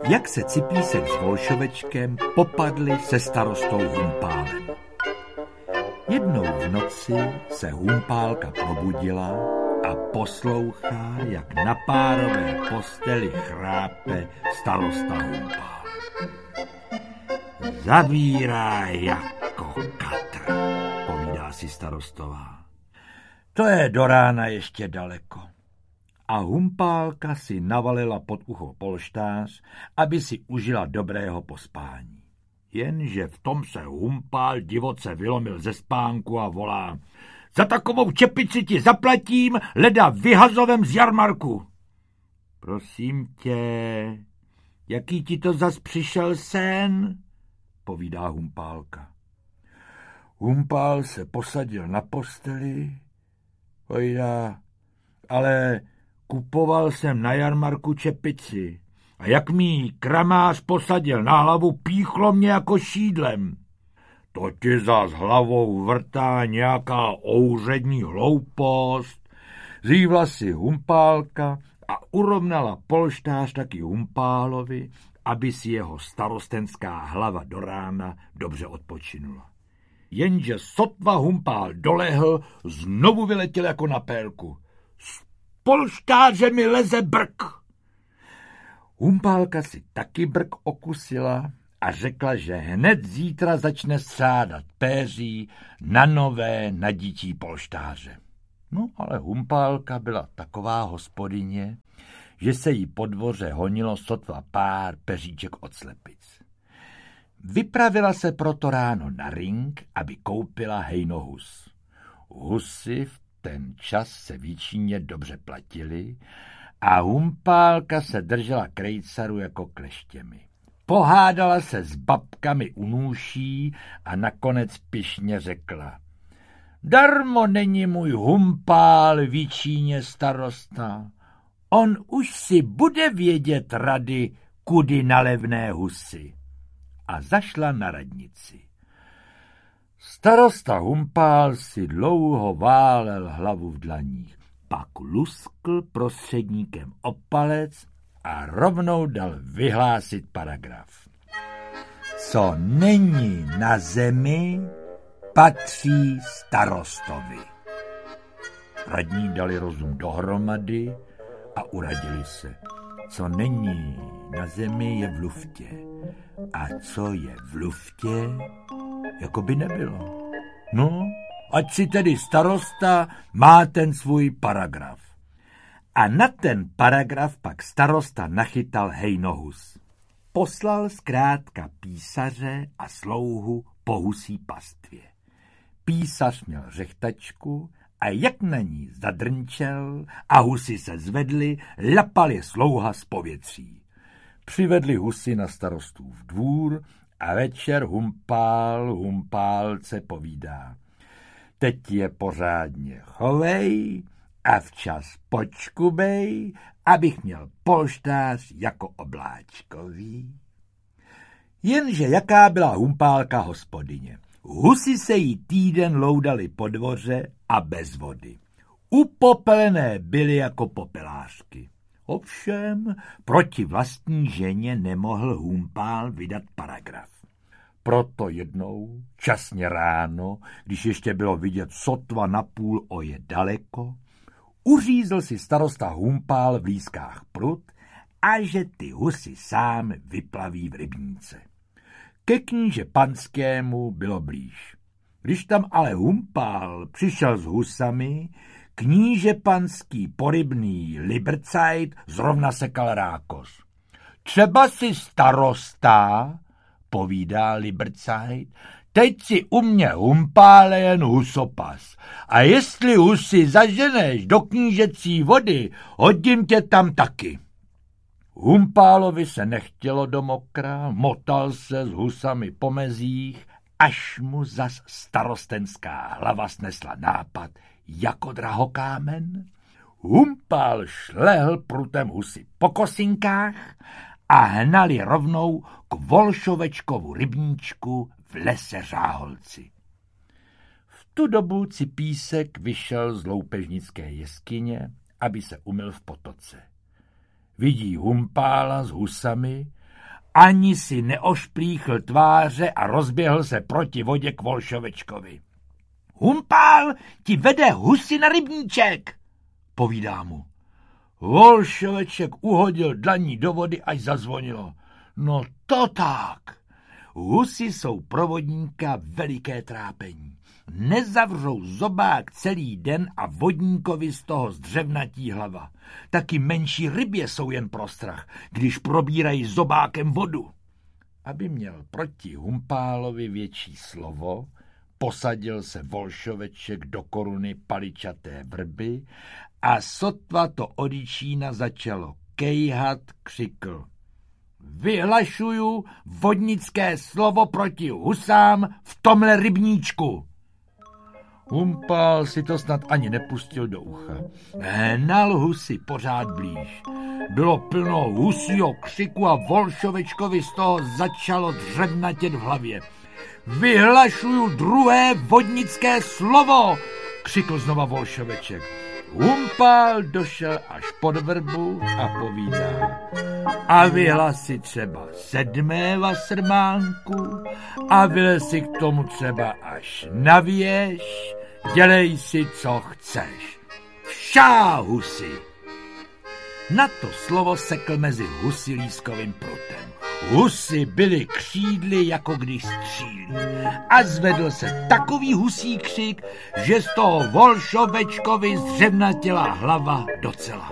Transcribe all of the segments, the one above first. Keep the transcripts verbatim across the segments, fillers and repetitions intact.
jak se Cipísek s Volšovečkem popadli se starostou Humpálem. Jednou v noci se Humpálka probudila a poslouchá, jak na párové posteli chrápe starosta Humpál. Zavírá jako katr, povídá si starostová. To je do rána ještě daleko. A Humpálka si navalila pod ucho polštář, aby si užila dobrého pospání. Jenže v tom se Humpál divoce vylomil ze spánku a volá: Za takovou čepici ti zaplatím, leda vyhazovem z jarmarku. Prosím tě, jaký ti to zas přišel sen? Povídá Humpálka. Humpál se posadil na posteli, povídá, ale kupoval jsem na jarmarku čepici a jak mi kramář posadil na hlavu, píchlo mě jako šídlem. To ti zas hlavou vrtá nějaká ouřední hloupost. Zívla si Humpálka a urovnala polštář taky Humpálovi, aby si jeho starostenská hlava do rána dobře odpočinula. Jenže sotva Humpál dolehl, znovu vyletěl jako na pélku. Z polštáře mi leze brk. Humpálka si taky brk okusila a řekla, že hned zítra začne střádat péří na nové, na dítí polštáře. No ale Humpálka byla taková hospodyně, že se jí po dvoře honilo sotva pár peříček od slepic. Vypravila se proto ráno na ring, aby koupila hejnohus. Husy v ten čas se většině dobře platily a Humpálka se držela krejcaru jako kleštěmi. Pohádala se s babkami u nůší a nakonec pyšně řekla: Darmo není můj Humpál Víčíně starosta. On už si bude vědět rady, kudy na levné husy. A zašla na radnici. Starosta Humpál si dlouho válel hlavu v dlaních, pak luskl prostředníkem o palec a rovnou dal vyhlásit paragraf. Co není na zemi, patří starostovi. Radní dali rozum dohromady a uradili se. Co není na zemi, je v luftě. A co je v luftě, jako by nebylo. No, ať si tedy starosta má ten svůj paragraf. A na ten paragraf pak starosta nachytal hejnohus. Poslal zkrátka písaře a slouhu po husí pastvě. Písař měl řechtačku a jak na ní zadrnčel a husy se zvedly, lapal je slouha z povětří. Přivedli husy na starostův dvůr a večer Humpál Humpálce povídá: Teď je pořádně chovej a včas počkubej, abych měl polštář jako obláčkový. Jenže jaká byla Humpálka hospodyně. Husy se jí týden loudali po dvoře a bez vody. Upopelené byly jako popelářky. Ovšem proti vlastní ženě nemohl Humpál vydat paragraf. Proto jednou, časně ráno, když ještě bylo vidět sotva napůl oje daleko, uřízl si starosta Humpál v lískách prut a že ty husy sám vyplaví v rybníce. Ke kníže panskému bylo blíž. Když tam ale Humpál přišel s husami, kníže panský porybný Libercajt zrovna sekal rákos. Třeba si starosta, povídá Libercajt, teď si u mě Humpále jen husopas. A jestli husy zaženeš do knížecí vody, hodím tě tam taky. Humpálovi se nechtělo do mokra, motal se s husami po mezích, až mu zas starostenská hlava snesla nápad jako drahokámen. Humpál šlehl prutem husy po kosinkách a hnali rovnou k Volšovečkovu rybníčku v lese Řáholci. V tu dobu Cipísek vyšel z loupežnické jeskyně, aby se umyl v potoce. Vidí Humpála s husami Ani si neošplíchl tváře a rozběhl se proti vodě k Volšovečkovi. Humpál ti vede husy na rybníček, povídá mu. Volšoveček uhodil dlaní do vody, až zazvonilo. No to tak. Husy jsou pro vodníka veliké trápení. Nezavřou zobák celý den a vodníkovi z toho zdřevnatí hlava. Taky menší rybě jsou jen pro strach, když probírají zobákem vodu. Aby měl proti Humpálovi větší slovo, posadil se Volšoveček do koruny paličaté vrby a sotva to od Jičína začalo kejhat, křikl. Vyhlašuju vodnické slovo proti husám v tomhle rybníčku. Humpál si to snad ani nepustil do ucha. Hnal husy pořád blíž. Bylo plno husího křiku a Volšovečkovi z toho začalo dřevnatět v hlavě. Vyhlašuju druhé vodnické slovo, křikl znova Volšoveček. Humpál došel až pod vrbu a povídá. A vyhlas si třeba sedmé vasrmánku a vylez si k tomu třeba až na věž, dělej si, co chceš. Všá husy! Na to slovo sekl mezi husy lískovým prutem. Husy byly křídly, jako když střílí. A zvedl se takový husí křik, že z toho Volšovečkovi zdřevnatěla hlava docela.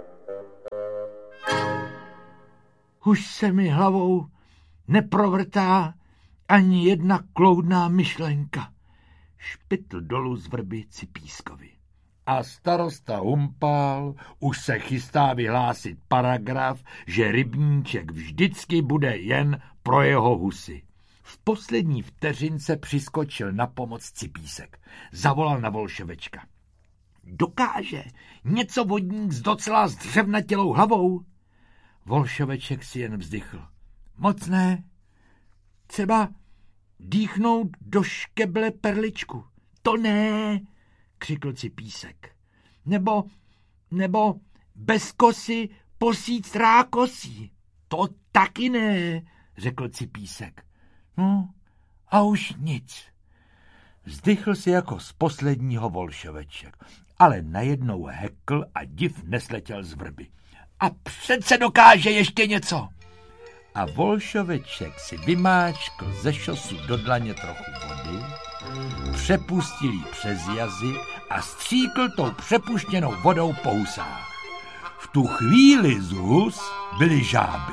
Už se mi hlavou neprovrtá ani jedna kloudná myšlenka, špitl dolů z vrby Cipískovi. A starosta Humpál už se chystá vyhlásit paragraf, že rybníček vždycky bude jen pro jeho husy. V poslední vteřince přiskočil na pomoc Cipísek. Zavolal na Volšovečka. Dokáže něco vodník s docela zdřevnatělou hlavou? Volšoveček si jen vzdychl. Moc ne. Třeba dýchnout do škeble perličku. To ne, křikl Cipísek. Nebo, nebo bez kosy posít rákosí. To taky ne, řekl Cipísek. No a už nic. Vzdychl si jako z posledního Volšoveček, ale najednou hekl a div nesletěl z vrby. A přece dokáže ještě něco. A Volšoveček si vymáčkl ze šosu do dlaně trochu vody, přepustil jí přes jazy a stříkl tou přepuštěnou vodou po husách. V tu chvíli z hus byly žáby.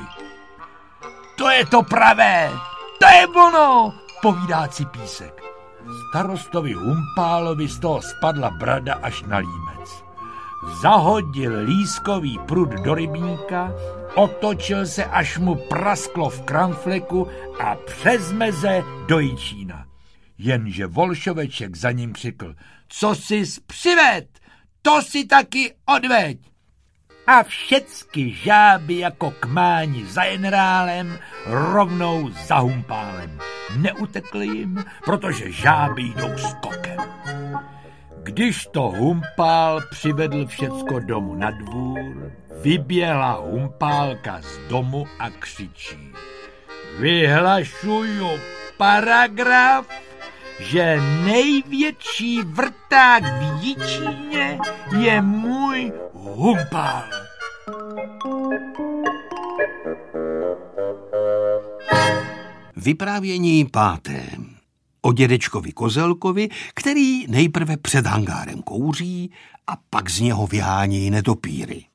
To je to pravé, to je ono, povídá Cipísek. Starostovi Humpálovi z toho spadla brada až na límec. Zahodil lískový prut do rybníka, otočil se, až mu prasklo v kramfleku a přes meze do Jičína. Jenže Volšoveček za ním křikl, co jsi přived, to si taky odveď. A všecky žáby jako kmáni za generálem rovnou za Humpálem. Neutekli jim, protože žáby jdou skokem. Když to Humpál přivedl všecko domů na dvůr, vyběhla Humpálka z domu a křičí. Vyhlašuju paragraf, že největší vrták v Jičíně je můj Humpál. Vyprávění páté. O dědečkovi Kozelkovi, který nejprve před hangárem kouří a pak z něho vyhání netopíry.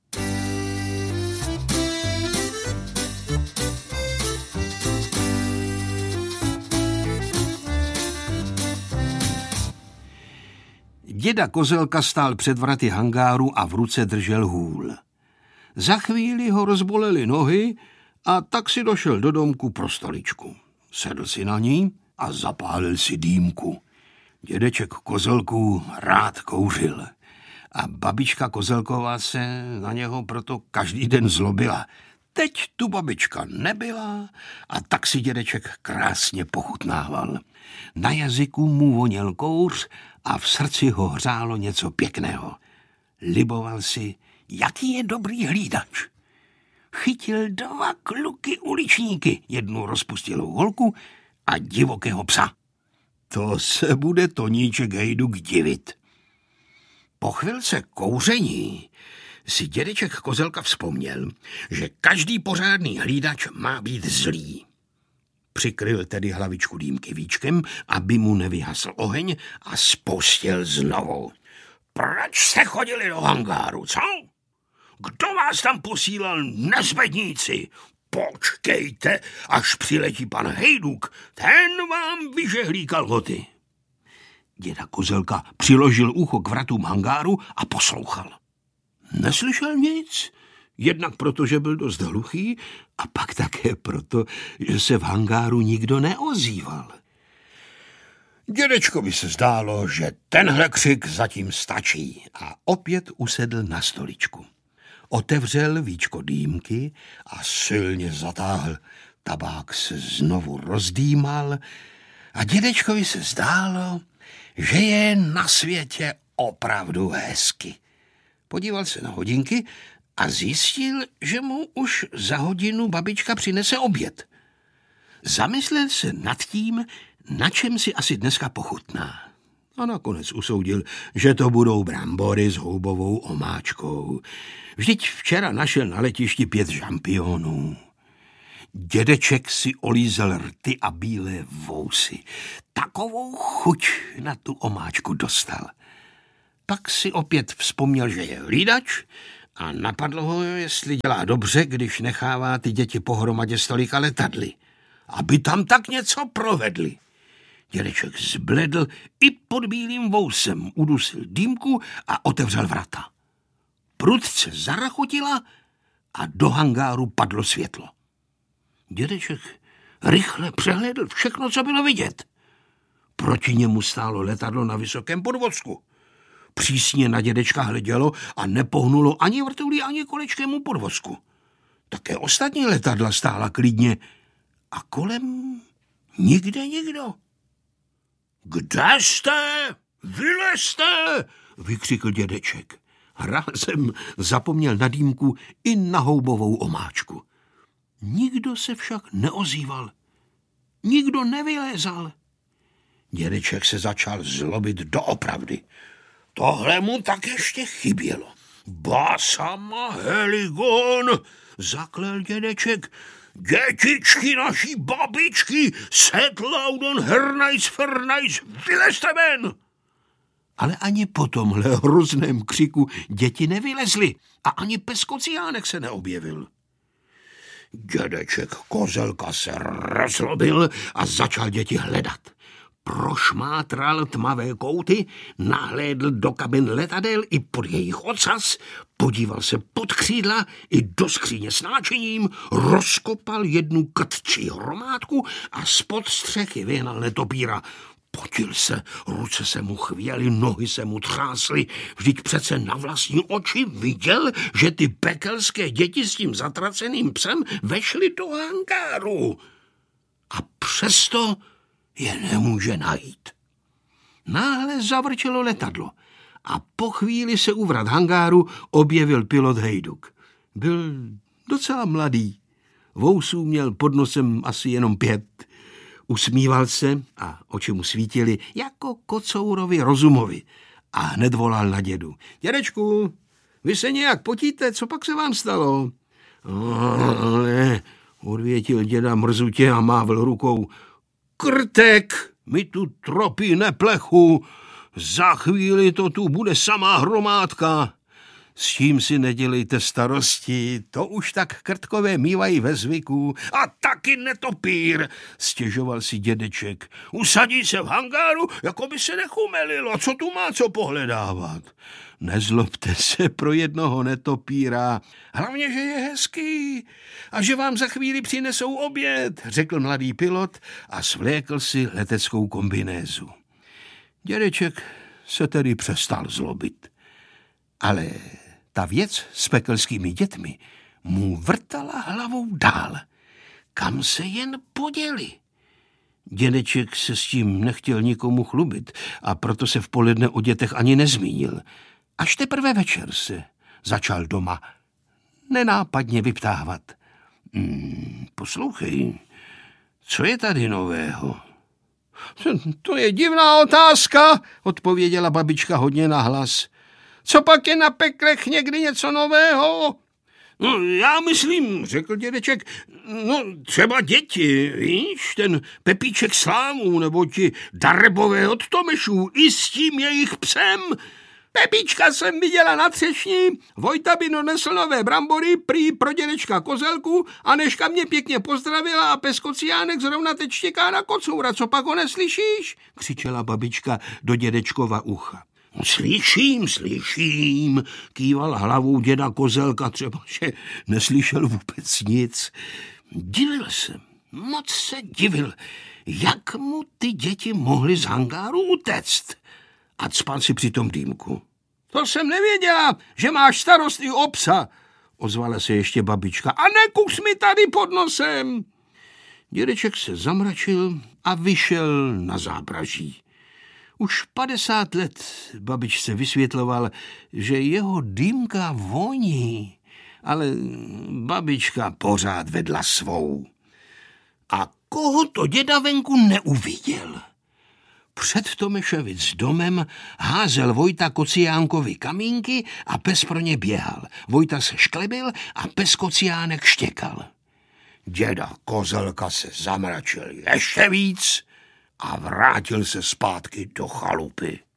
Děda Kozelka stál před vraty hangáru a v ruce držel hůl. Za chvíli ho rozbolely nohy a tak si došel do domku pro stoličku. Sedl si na ní a zapálil si dýmku. Dědeček Kozelků rád kouřil a babička Kozelková se na něho proto každý den zlobila. Teď tu babička nebyla a tak si dědeček krásně pochutnával. Na jazyku mu voněl kouř a v srdci ho hřálo něco pěkného. Liboval si, jaký je dobrý hlídač. chytil dva kluky uličníky, jednu rozpustilou holku a divokého psa. To se bude Toníček Hejduk divit. Po chvilce kouření si dědeček Kozelka vzpomněl, že každý pořádný hlídač má být zlý. Přikryl tedy hlavičku dýmky víčkem, aby mu nevyhasl oheň, a spustil znovu. Proč jste chodili do hangáru, co? Kdo vás tam posílal, nezbedníci? Počkejte, až přiletí pan Hejduk, ten vám vyžehlí kalhoty. Děda Kozelka přiložil ucho k vratům hangáru a poslouchal. Neslyšel nic, jednak proto, že byl dost hluchý, a pak také proto, že se v hangáru nikdo neozýval. Dědečkovi se zdálo, že tenhle křik zatím stačí, a opět usedl na stoličku. Otevřel víčko dýmky a silně zatáhl. Tabák se znovu rozdýmal a dědečkovi se zdálo, že je na světě opravdu hezky. Podíval se na hodinky a zjistil, že mu už za hodinu babička přinese oběd. Zamyslel se nad tím, na čem si asi dneska pochutná. A nakonec usoudil, že to budou brambory s houbovou omáčkou. Vždyť včera našel na letišti pět žampionů. Dědeček si olízel rty a bílé vousy. Takovou chuť na tu omáčku dostal. Pak si opět vzpomněl, že je hlídač, a napadlo ho, jestli dělá dobře, když nechává ty děti pohromadě s tolika letadly, aby tam tak něco provedli. Dědeček zbledl, i pod bílým vousem udusil dýmku a otevřel vrata. Prudce zarachotila a do hangáru padlo světlo. Dědeček rychle přehlédl všechno, co bylo vidět. Proti němu stálo letadlo na vysokém podvozku. Přísně na dědečka hledělo a nepohnulo ani vrtulí, ani kolečkem u podvozku. Také ostatní letadla stála klidně a kolem nikde nikdo. Kde jste? Vylezte! Vykřikl dědeček. Rázem zapomněl na dýmku i na houbovou omáčku. Nikdo se však neozýval. Nikdo nevylézal. Dědeček se začal zlobit doopravdy. Tohle mu tak ještě chybělo. Basama heligon, zaklel dědeček. Dětičky naší babičky, setlaudon hernajs fernajs, vylezte ven! Ale ani po tomhle hrozném křiku děti nevylezly a ani pes Kociánek se neobjevil. Dědeček Kozelka se rozlobil a začal děti hledat. Prošmátral tmavé kouty, nahlédl do kabin letadel i pod jejich ocas, podíval se pod křídla i do skříně s náčiním, rozkopal jednu krtčí hromádku a spod střechy vyhnal netopíra. Potil se, ruce se mu chvěly, nohy se mu třásly, vždyť přece na vlastní oči viděl, že ty pekelské děti s tím zatraceným psem vešly do hangáru. A přesto je nemůže najít. Náhle zavrčelo letadlo a po chvíli se u vrat hangáru objevil pilot Hejduk. Byl docela mladý, vousů měl pod nosem asi jenom pět. Usmíval se a oči mu svítily jako kocourovi rozumovi a hned volal na dědu. Dědečku, vy se nějak potíte, co pak se vám stalo? Ale, odvětil děda mrzutě a mávl rukou. Krtek, mi tu tropí neplechu, za chvíli to tu bude samá hromádka. S tím si nedělejte starosti, to už tak krtkové mývají ve zvyku. A taky netopír, stěžoval si dědeček. Usadí se v hangáru, jako by se nechumelilo, co tu má co pohledávat. Nezlobte se pro jednoho netopíra, hlavně, že je hezký a že vám za chvíli přinesou oběd, řekl mladý pilot a svlékl si leteckou kombinézu. Dědeček se tedy přestal zlobit. Ale ta věc s pekelskými dětmi mu vrtala hlavou dál. Kam se jen poděli? Dědeček se s tím nechtěl nikomu chlubit a proto se v poledne o dětech ani nezmínil. Až teprve večer se začal doma nenápadně vyptávat. Hmm, poslouchej, co je tady nového? To je divná otázka, odpověděla babička hodně nahlas. Co pak je na peklech někdy něco nového? No, já myslím, řekl dědeček, no třeba děti, víš, ten Pepíček Slámů, nebo ti Darebové od Tomešů, i s tím jejich psem. Pepíčka jsem viděla na třešni, Vojta by donesl nové brambory, prý pro dědečka Kozelku, a Nežka mě pěkně pozdravila a pes Kociánek zrovna teď štěká na kocoura. Co pak ho neslyšíš? Křičela babička do dědečkova ucha. No, slyším, slyším, kýval hlavou děda Kozelka, třeba že neslyšel vůbec nic. Divil jsem, moc se divil, jak mu ty děti mohly z hangáru utéct. A cpal si při tom dýmku. To jsem nevěděla, že máš starost i o psa, ozvala se ještě babička. A nekus mi tady pod nosem. Dědeček se zamračil a vyšel na zábraží. Už padesát let babičce vysvětloval, že jeho dýmka voní, ale babička pořád vedla svou. A koho to děda venku neuviděl? Před Tomešovic domem házel Vojta Kociánkovi kamínky a pes pro ně běhal. Vojta se šklebil a pes Kociánek štěkal. Děda Kozelka se zamračil ještě víc a vrátil se zpátky do chalupy.